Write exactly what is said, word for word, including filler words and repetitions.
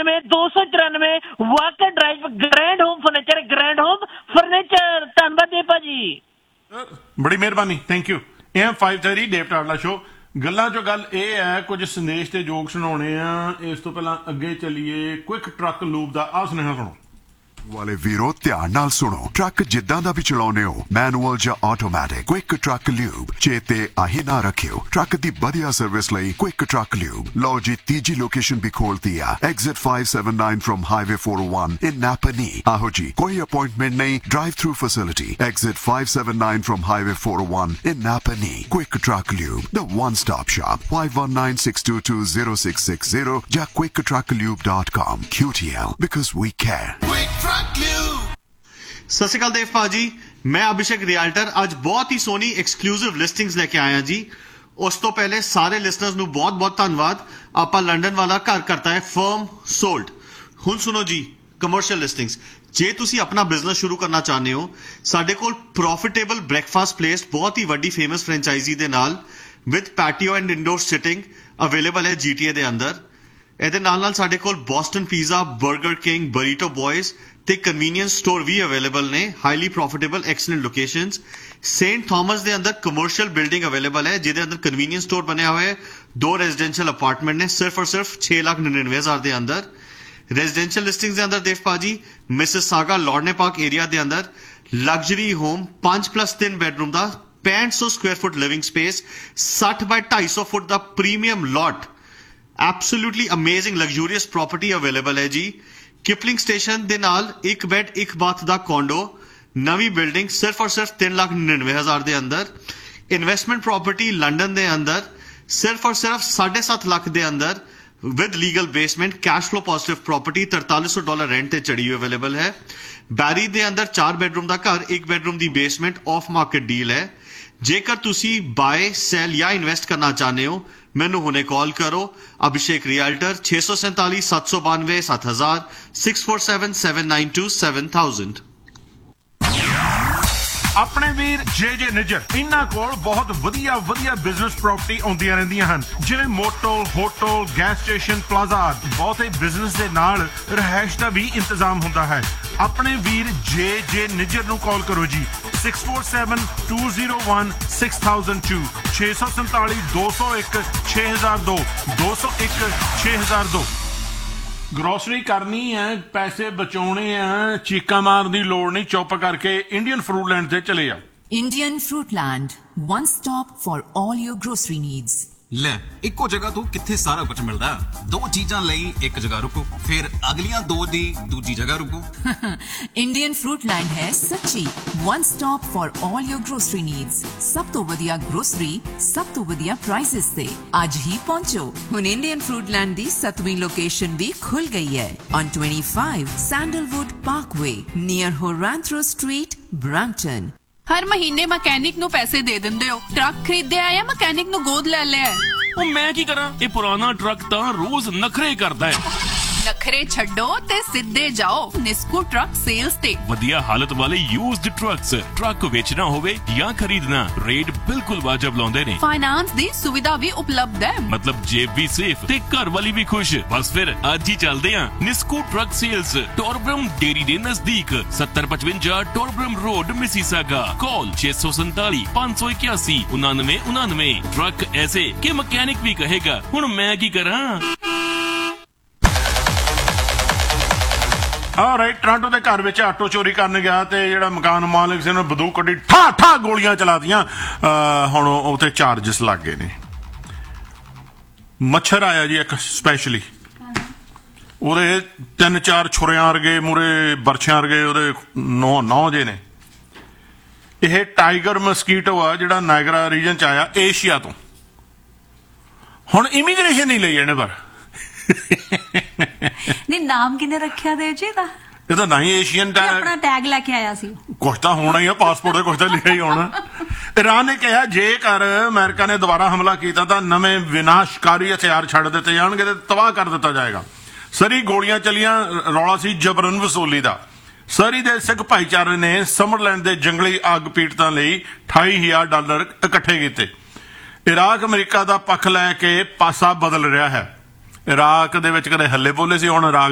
तिरानवे दो सौ चौरानवे walker drive grand home furniture grand home furniture. धन्यवाद देव भाजी, बड़ी मेहरबानी, थैंक यू। ਇਹ फाइव थर्टी डेव टाडला शो। ਗੱਲਾਂ ਚੋਂ ਗੱਲ ਇਹ ਹੈ, ਕੁਝ ਸੰਦੇਸ਼ ਤੇ ਜੋਕ ਸੁਣਾਉਣੇ ਆ। ਇਸ ਤੋਂ ਪਹਿਲਾਂ ਅੱਗੇ ਚੱਲੀਏ। ਕੁਇਕ ਟਰੱਕ ਲੂਬ ਦਾ ਆਹ ਸੁਨੇਹਾ ਸੁਣੋ। ਵਾਲੇ ਵੀਰੋ ਧਿਆਨ ਨਾਲ ਸੁਣੋ। ਟਰੱਕ ਜਿੱਦਾਂ ਦਾ ਵੀ ਚਲਾਉਨੇ ਹੋ, ਮੈਨੂਅਲ ਜਾਂ ਆਟੋਮੈਟਿਕ, ਕੁਇਕ ਟਰੱਕ ਲਿਊਬ ਚੇਤੇ ਆਹੀ ਨਾ ਰੱਖਿਓ। ਟਰੱਕ ਦੀ ਵਧੀਆ ਸਰਵਿਸ ਲਈ ਕੁਇਕ ਟਰੱਕ ਲਿਊਬ। ਲਓ ਜੀ, ਤੀਜੀ ਲੋਕੇਸ਼ਨ ਵੀ ਖੋਲਤੀ ਆ, exit five seventy-nine from Highway four oh one in Napanee। ਆਹੋ ਜੀ, ਕੋਈ ਅਪਾਇੰਟਮੈਂਟ ਨਹੀਂ, drive through facility. Exit five seventy-nine from Highway four oh one in Napanee। Quick truck lube, the one stop shop। five one nine six two two zero six six zero ਜਾਂ quick truck lube dot com। Q T L, because we care। ਸਤਿ ਸ਼੍ਰੀ ਅਕਾਲ ਦੇਵ ਭਾਜੀ, ਮੈਂ ਅਭਿਸ਼ੇਕ ਰਿਆਲਟਰ ਅੱਜ ਬਹੁਤ ਹੀ ਸੋਹਣੀ exclusive listings ਲੈ ਕੇ ਆਇਆ ਜੀ। ਉਸ ਤੋਂ ਪਹਿਲੇ ਸਾਰੇ ਲਿਸਨਰਸ ਨੂੰ ਬਹੁਤ ਬਹੁਤ ਧੰਨਵਾਦ। ਆਪਾਂ ਲੰਡਨ ਵਾਲਾ ਘਰ ਕਰਤਾ ਹੈ ਫਰਮ ਸੋਲਡ। ਹੁਣ ਸੁਣੋ ਜੀ, ਕਮਰਸ਼ੀਅਲ ਲਿਸਟਿੰਗਸ। ਜੇ ਤੁਸੀਂ ਆਪਣਾ ਬਿਜ਼ਨਸ ਸ਼ੁਰੂ ਕਰਨਾ ਚਾਹੁੰਦੇ ਹੋ, ਸਾਡੇ ਕੋਲ ਪ੍ਰੋਫਿਟੇਬਲ ਬ੍ਰੇਕਫਾਸਟ ਪਲੇਸ ਬਹੁਤ ਹੀ ਵੱਡੀ ਫੇਮਸ ਫਰੈਂਚਾਈਜ਼ੀ ਦੇ ਨਾਲ with patio and indoor sitting available ਹੈ ਜੀਟੀਏ ਦੇ ਅੰਦਰ। ਇਹਦੇ ਨਾਲ ਨਾਲ ਸਾਡੇ ਕੋਲ ਬੋਸਟਨ ਪੀਜ਼ਾ, ਬਰਗਰ ਕਿੰਗ, ਬਰੀਟੋ ਬॉयਜ਼ ਤੇ ਕਨਵੀਨੀਅੰਸ ਸਟੋਰ ਵੀ ਅਵੇਲੇਬਲ ਨੇ। Highly profitable excellent locations. Saint Thomas ਦੇ ਅੰਦਰ ਕਮਰਸ਼ੀਅਲ ਬਿਲਡਿੰਗ ਅਵੇਲੇਬਲ ਹੈ ਜਿਹਦੇ ਅੰਦਰ ਕਨਵੀਨੀਅੰਸ ਸਟੋਰ ਬਣਿਆ ਹੋਇਆ ਹੈ। ਦੋ ਰੈਜ਼ੀਡੈਂਸ਼ੀਅਲ ਅਪਾਰਟਮੈਂਟ ਨੇ ਸਿਰਫ ਔਰ ਸਿਰਫ ਛੇ ਲੱਖ ਨੜਿਨਵੇਂ ਹਜ਼ਾਰ ਦੇ ਅੰਦਰ। ਰੈਜ਼ੀਡੈਂਸ਼ੀਅਲ ਲਿਸਟਿੰਗਸ ਦੇ ਅੰਦਰ ਦੇਵ ਭਾਜੀ ਮਿਸਿਸਾਗਾ ਲੌਰਨੇ ਪਾਰਕ ਏਰੀਆ ਦੇ ਅੰਦਰ ਲਗਜ਼ਰੀ ਹੋਮ ਪੰਜ ਪਲੱਸ ਤਿੰਨ ਬੈਡਰੂਮ ਦਾ ਪੈਂਹਠ ਸੌ ਸਕੁਆयर ਫੁੱਟ ਲਿਵਿੰਗ ਸਪੇਸ, ਸੱਠ ਬਾਈ ਢਾਈ ਸੌ ਫੁੱਟ ਦਾ ਪ੍ਰੀਮੀਅਮ ਲੋਟ, ਐਬਸੋਲੂਟਲੀ ਅਮੇਜ਼ਿੰਗ ਲਗਜ਼ੂਰੀਅਸ ਪ੍ਰੋਪਰਟੀ ਅਵੇਲੇਬਲ ਹੈ ਜੀ। ਕਿਪਲਿੰਗ ਸਟੇਸ਼ਨ ਦੇ ਨਾਲ ਇੱਕ ਬੈਡ ਇੱਕ ਬਾਥ ਦਾ ਕੋਂਡੋ, ਨਵੀਂ ਬਿਲਡਿੰਗ ਸਿਰਫ ਔਰ ਸਿਰਫ ਤਿੰਨ ਲੱਖ ਨੜਿਨਵੇਂ ਹਜ਼ਾਰ ਦੇ ਅੰਦਰ। ਇਨਵੈਸਟਮੈਂਟ ਪ੍ਰੋਪਰਟੀ ਲੰਡਨ ਦੇ ਅੰਦਰ ਸਿਰਫ ਔਰ ਸਿਰਫ ਸਾਢੇ ਸੱਤ ਲੱਖ ਦੇ ਅੰਦਰ with legal basement, cash flow positive property ਤਰਤਾਲੀ ਸੌ ਡਾਲਰ ਰੈਂਟ ਤੇ ਚੜੀ ਹੋਈ ਅਵੇਲੇਬਲ ਹੈ। ਬੈਰੀ ਦੇ ਅੰਦਰ ਚਾਰ ਬੈਡਰੂਮ ਦਾ ਘਰ, ਇੱਕ bedroom the basement, of market deal ਹੈ। ਜੇਕਰ ਤੁਸੀਂ ਬਾਏ, ਸੈਲ ਜਾਂ ਇਨਵੈਸਟ ਕਰਨਾ ਚਾਹੁੰਦੇ ਹੋ, ਮੈਨੂੰ ਹੁਣੇ ਕਾਲ ਕਰੋ। ਅਭਿਸ਼ੇਕ ਰਿਆਲਟਰ ਛੇ ਸੌ ਸੈਂਤਾਲੀ ਸੱਤ ਸੌ ਬਾਨਵੇਂ ਸੱਤ ਹਜ਼ਾਰ six four seven seven nine to seven thousand. ਆਪਣੇ ਵੀਰ ਜੇ ਜੇ ਨਿੱਜਰ, ਇਹਨਾਂ ਕੋਲ ਬਹੁਤ ਵਧੀਆ ਵਧੀਆ ਬਿਜ਼ਨਸ ਪ੍ਰਾਪਰਟੀ ਆਉਂਦੀਆਂ ਰਹਿੰਦੀਆਂ ਹਨ, ਜਿਵੇਂ motel, hotel, gas station, plaza. ਬਹੁਤੇ ਬਿਜ਼ਨਸ ਦੇ ਨਾਲ ਰਿਹਾਇਸ਼ ਦਾ ਵੀ ਇੰਤਜ਼ਾਮ ਹੁੰਦਾ ਹੈ। ਆਪਣੇ ਵੀਰ ਜੇ ਜੇ ਨਿੱਜਰ ਨੂੰ ਕਾਲ ਕਰੋ ਜੀ, six four seven two zero one six thousand two, ਛੇ ਸੌ ਸੰਤਾਲੀ ਦੋ ਸੌ ਇੱਕ ਛੇ ਹਜ਼ਾਰ ਦੋ, ਦੋ ਸੌ ਇੱਕ ਛੇ ਹਜ਼ਾਰ ਦੋ। ਗਰੋਸਰੀ ਕਰਨੀ ਹੈ, ਪੈਸੇ ਬਚਾਉਣੇ ਆ, ਚੀਕਾਂ ਮਾਰਨ ਦੀ ਲੋੜ ਨਹੀਂ। ਚੁੱਪ ਕਰਕੇ ਇੰਡੀਅਨ ਫਰੂਟ ਲੈਂਡ ਤੇ ਚਲੇ ਆ। Indian Fruitland, one stop for all your grocery needs. ਲੈ, ਇੱਕੋ ਜਗ੍ਹਾ ਤੋਂ ਕਿੱਥੇ ਸਾਰਾ ਕੁਝ ਮਿਲਦਾ। ਦੋ ਚੀਜ਼ਾਂ ਲਈ ਇੱਕ ਜਗ੍ਹਾ ਰੁਕੋ, ਫਿਰ ਅਗਲੀਆਂ ਦੋ ਦੀ ਦੂਜੀ ਜਗ੍ਹਾ ਰੁਕੋ। Indian Fruitland ਹੈ ਸੱਚੀ one stop for all your grocery needs। ਸਭ ਤੋਂ ਵਧੀਆ ਗਰੋਸਰੀ, ਸਭ ਤੋਂ ਵਧੀਆ ਪ੍ਰਾਈਸਿਸ ਤੇ ਅੱਜ ਹੀ ਪਹੁੰਚੋ। ਹੁਣ Indian Fruitland ਦੀ ਸੱਤਵੀਂ ਲੋਕੇਸ਼ਨ ਵੀ ਖੁੱਲ ਗਈ ਹੈ on twenty-five Sandalwood Parkway near Horantro Street, Brampton। ਹਰ ਮਹੀਨੇ ਮਕੈਨਿਕ ਨੂੰ ਪੈਸੇ ਦੇ ਦਿੰਦੇ ਹੋ। ਟਰੱਕ ਖਰੀਦਿਆ ਜਾਂ ਮਕੈਨਿਕ ਨੂੰ ਗੋਦ ਲੈ ਲਿਆ। ਉਹ ਮੈਂ ਕੀ ਕਰਾਂ, ਇਹ ਪੁਰਾਣਾ ਟਰੱਕ ਤਾਂ ਰੋਜ਼ ਨਖਰੇ ਕਰਦਾ ਹੈ। ਨਖਰੇ ਛੱਡੋ ਤੇ ਸਿੱਧੇ ਜਾਓ ਨਿਸਕੂ ਟਰੱਕ ਸੇਲਸ ਤੇ। ਵਧੀਆ ਹਾਲਤ ਵਾਲੇ ਯੂਜ਼ਡ ਟਰੱਕਸ, ਟਰੱਕ ਵੇਚਣਾ ਹੋਵੇ ਜਾਂ ਖਰੀਦਣਾ, ਰੇਟ ਬਿਲਕੁਲ ਵਾਜਬ ਲਾਉਂਦੇ ਨੇ। ਫਾਈਨਾਂਸ ਦੀ ਸੁਵਿਧਾ ਵੀ ਉਪਲਬਧ ਹੈ, ਮਤਲਬ ਜੇਬ ਵੀ ਸੇਫ ਤੇ ਘਰ ਵਾਲੀ ਵੀ ਖੁਸ਼। ਬਸ ਫਿਰ ਅੱਜ ਹੀ ਚੱਲਦੇ ਆਂ ਨਿਸਕੂ ਟਰੱਕ ਸੇਲਸ, ਟੋਰਬਰਮ ਡੇਰੀ ਦੇ ਨਜ਼ਦੀਕ, ਸੱਤਰ ਪਚਵੰਜਾ ਟੋਰਬਰਮ ਰੋਡ, ਮਿਸੀਸਾਗਾ। ਕਾਲ ਛੇ ਸੌ ਸੰਤਾਲੀ ਪੰਜ ਸੌ ਇਕਿਆਸੀ ਉਨਾਨਵੇਂ ਉਨਾਨਵੇਂ। ਟਰੱਕ ਐਸੇ ਕਿ ਮਕੈਨਿਕ ਵੀ ਕਹੇਗਾ ਹੁਣ ਮੈਂ ਕੀ ਕਰਾਂ। ਆਲਰਾਈਟ, ਟੋਰਾਂਟੋ ਦੇ ਘਰ ਵਿੱਚ ਆਟੋ ਚੋਰੀ ਕਰਨ ਗਿਆ ਤੇ ਜਿਹੜਾ ਮਕਾਨ ਮਾਲਕ ਸੀ ਉਹਨੇ ਬੰਦੂਕ ਕੱਢੀ, ਠਾ ਠਾ ਗੋਲੀਆਂ ਚਲਾਤੀਆਂ। ਹੁਣ ਉੱਥੇ ਚਾਰਜਸ ਲੱਗ ਗਏ ਨੇ। ਮੱਛਰ ਆਇਆ ਜੀ ਇੱਕ ਸਪੈਸ਼ਲੀ, ਉਹਦੇ ਤਿੰਨ ਚਾਰ ਛੁਰਿਆਂ ਵਰਗੇ ਮੂਰੇ ਬਰਛਿਆਂ ਵਰਗੇ ਉਹਦੇ ਨੌ ਨੌ ਜੇ ਨੇ। ਇਹ ਟਾਈਗਰ ਮਸਕੀਟੋ ਆ ਜਿਹੜਾ ਨਾਇਗਰਾ ਰੀਜਨ ਚ ਆਇਆ ਏਸ਼ੀਆ ਤੋਂ। ਹੁਣ ਇਮੀਗ੍ਰੇਸ਼ਨ ਨਹੀਂ ਲਈ ਇਹਨੇ, ਪਰ ਨਹੀਂ ਨਾਮ ਕਿਨੇ ਰੱਖਿਆ ਦੇਵ ਜੀ ਦਾ? ਇਹਦਾ ਨਹੀਂ ਏਸ਼ੀਅਨ ਆਪਣਾ ਟੈਗ ਲੈ ਕੇ ਆਇਆ ਸੀ। ਕੁਛ ਤਾਂ ਹੋਣਾ ਹੀ ਆ, ਪਾਸਪੋਰਟ ਤੇ ਕੁਛ ਤਾਂ ਲਿਖਿਆ ਹੀ ਹੋਣਾ। ਇਰਾਨ ਨੇ ਕਿਹਾ ਜੇਕਰ ਅਮਰੀਕਾ ਨੇ ਦੁਬਾਰਾ ਹਮਲਾ ਕੀਤਾ ਤਾਂ ਨਵੇਂ ਵਿਨਾਸ਼ਕਾਰੀ ਹਥਿਆਰ ਛੱਡ ਦਿੱਤੇ ਜਾਣਗੇ ਤੇ ਤਬਾਹ ਕਰ ਦਿੱਤਾ ਜਾਏਗਾ। ਸਰੀ ਗੋਲੀਆਂ ਚਲੀਆਂ, ਰੌਲਾ ਸੀ ਜਬਰਨ ਵਸੂਲੀ ਦਾ। ਸਰੀ ਦੇ ਸਿੱਖ ਭਾਈਚਾਰੇ ਨੇ ਸਮਰਲੈਂਡ ਦੇ ਜੰਗਲੀ ਅੱਗ ਪੀੜਤਾਂ ਲਈ ਅਠਾਈ ਹਜ਼ਾਰ ਡਾਲਰ ਇਕੱਠੇ ਕੀਤੇ। ਇਰਾਕ ਅਮਰੀਕਾ ਦਾ ਪੱਖ ਲੈ ਕੇ ਪਾਸਾ ਬਦਲ ਰਿਹਾ ਹੈ। ਇਰਾਕ ਦੇ ਵਿੱਚ ਕਦੇ ਹੱਲੇ ਬੋਲੇ ਸੀ, ਹੁਣ ਇਰਾਕ